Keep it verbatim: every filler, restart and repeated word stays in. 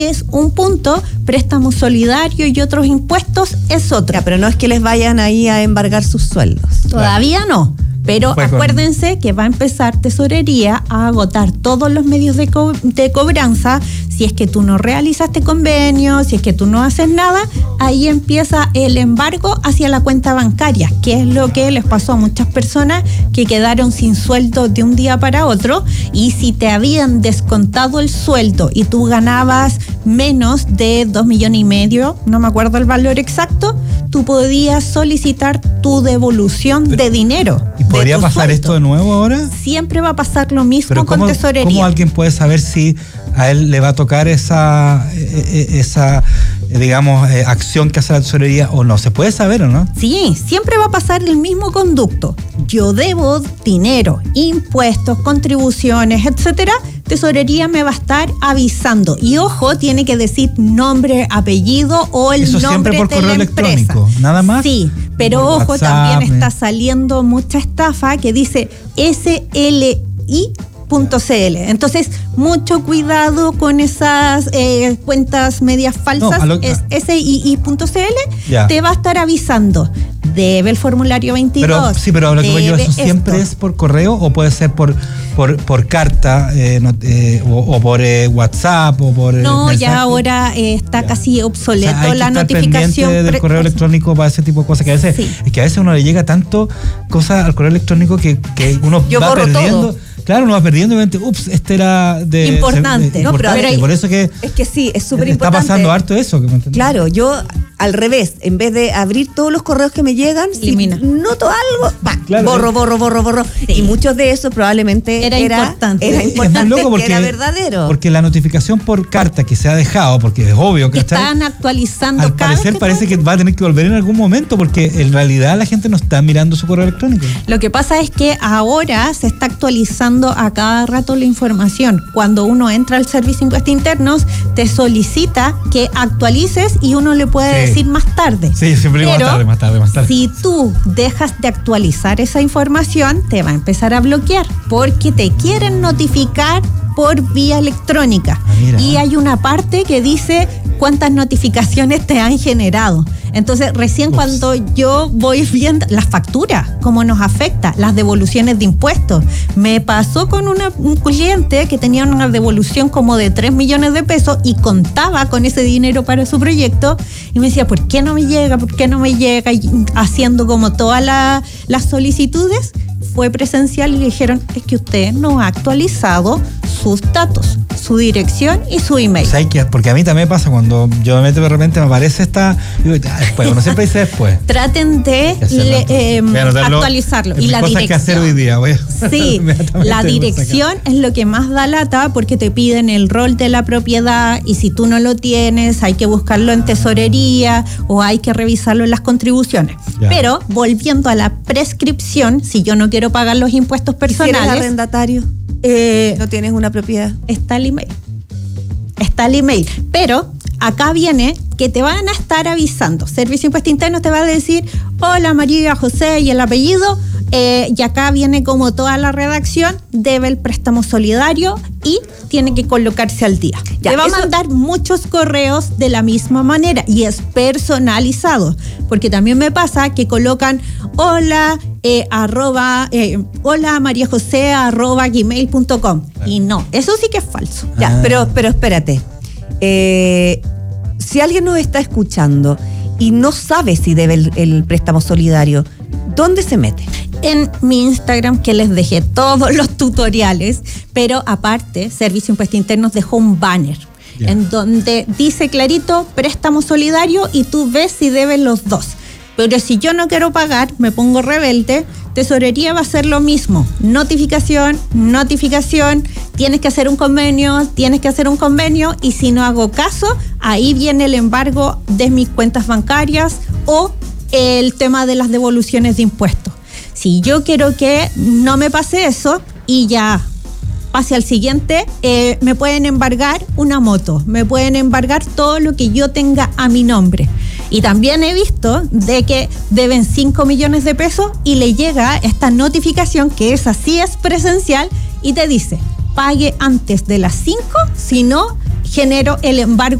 es un punto, préstamo solidario y otros impuestos es otro. Ya, pero no es que les vayan ahí a embargar sus sueldos. Todavía no. Pero Fue acuérdense con... que va a empezar Tesorería a agotar todos los medios de, co- de cobranza. Si es que tú no realizaste convenio, si es que tú no haces nada, ahí empieza el embargo hacia la cuenta bancaria, que es lo que les pasó a muchas personas que quedaron sin sueldo de un día para otro. Y si te habían descontado el sueldo y tú ganabas menos de dos millones y medio, no me acuerdo el valor exacto, tú podías solicitar tu devolución Pero, de dinero. ¿Y podría pasar sueldo. Esto de nuevo ahora? Siempre va a pasar lo mismo Pero con ¿cómo, Tesorería. ¿Cómo alguien puede saber si a él le va a tocar esa, esa digamos, acción que hace la Tesorería o no? ¿Se puede saber o no? Sí, siempre va a pasar el mismo conducto. Yo debo dinero, impuestos, contribuciones, etcétera. Tesorería me va a estar avisando. Y ojo, tiene que decir nombre, apellido o el Eso nombre siempre por de correo la electrónico, empresa. nada más. Sí, pero por ojo, WhatsApp, también está saliendo mucha estafa que dice S L I punto C L. Entonces, mucho cuidado con esas eh, cuentas medias falsas. No, lo, es S I I punto C L, ya. Te va a estar avisando. Debe el formulario veintidós. Pero, sí, pero lo que voy yo, ¿eso siempre esto. es por correo o puede ser por por, por carta eh, no, eh, o, o por eh, WhatsApp o por No, mensaje? Ya ahora eh, está ya. casi obsoleto, o sea, hay la que estar notificación pendiente del correo electrónico para ese tipo de cosas que a veces sí. es que a veces uno le llega tanto cosas al correo electrónico que, que uno yo va perdiendo. Todo. Claro, uno va perdiendo y mente, ups, este era de importante. De, de, no, importante. pero hay, por eso que es que sí, es súper está importante. pasando harto eso. Claro, yo al revés, en vez de abrir todos los correos que me llegan, elimina. Si noto algo, bah, claro, borro, eh. borro, borro, borro. Sí. Y muchos de esos probablemente era, era importante. Era importante, es muy loco porque, que era verdadero. Porque la notificación por carta que se ha dejado, porque es obvio que están actualizando. Al cada parecer que parece que va a tener que volver en algún momento porque en realidad la gente no está mirando su correo electrónico. Lo que pasa es que ahora se está actualizando a cada rato la información. Cuando uno entra al Servicio de Impuestos Internos, te solicita que actualices y uno le puede sí. decir más tarde. Sí, siempre digo más tarde, más tarde, más tarde. Si tú dejas de actualizar esa información, te va a empezar a bloquear porque te quieren notificar por vía electrónica. Ah, y hay una parte que dice cuántas notificaciones te han generado. Entonces, recién Ups. cuando yo voy viendo las facturas, cómo nos afecta, las devoluciones de impuestos. Me pasó con una, un cliente que tenía una devolución como de tres millones de pesos y contaba con ese dinero para su proyecto y me decía, ¿por qué no me llega? ¿Por qué no me llega? Y haciendo como todas la, las solicitudes, fue presencial y le dijeron, es que usted no ha actualizado sus datos, su dirección y su email. ¿Sabes qué? Porque a mí también pasa cuando yo me meto de repente me aparece esta digo, ah, después, uno siempre dice después. Traten de le, eh, actualizarlo. Y la cosas dirección. que hacer hoy día. Voy a sí, la dirección es lo que más da lata porque te piden el rol de la propiedad y si tú no lo tienes hay que buscarlo en tesorería o hay que revisarlo en las contribuciones. Ya. Pero volviendo a la prescripción, si yo no quiero pagar los impuestos personales. ¿Si eres arrendatario? Eh, ¿No tienes una propiedad? Está el email. Está el email. Pero acá viene que te van a estar avisando. Servicio de Impuestos Internos te va a decir, hola María José y el apellido, eh, y acá viene como toda la redacción, debe el préstamo solidario y tiene que colocarse al día. Ya, te va eso... a mandar muchos correos de la misma manera y es personalizado, porque también me pasa que colocan hola eh, arroba eh, hola María José arroba gmail punto com y no, eso sí que es falso. Ya, ah. pero, pero espérate. Eh, si alguien nos está escuchando y no sabe si debe el, el préstamo solidario, ¿dónde se mete? En mi Instagram, que les dejé todos los tutoriales, pero aparte, Servicio de Impuestos Internos dejó un banner yeah. en donde dice clarito préstamo solidario y tú ves si deben los dos. Pero si yo no quiero pagar, me pongo rebelde, Tesorería va a hacer lo mismo. Notificación, notificación, tienes que hacer un convenio, tienes que hacer un convenio y si no hago caso, ahí viene el embargo de mis cuentas bancarias o el tema de las devoluciones de impuestos. Si yo quiero que no me pase eso y ya pase al siguiente, eh, me pueden embargar una moto, me pueden embargar todo lo que yo tenga a mi nombre. Y también he visto de que deben cinco millones de pesos y le llega esta notificación, que esa sí es presencial, y te dice, pague antes de las cinco, si no, genero el embargo